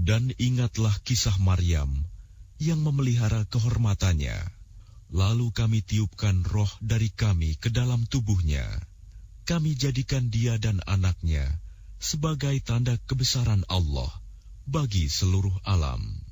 Dan ingatlah kisah Maryam yang memelihara kehormatannya. Lalu kami tiupkan roh dari kami ke dalam tubuhnya. Kami jadikan dia dan anaknya sebagai tanda kebesaran Allah bagi seluruh alam.